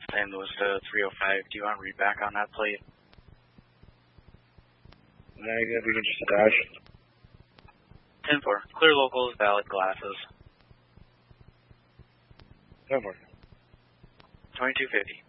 St. Louis to 305. Do you want to read back on that plate? Negative, we can just dash. 10-4. Clear locals, valid glasses. 10-4. 2250.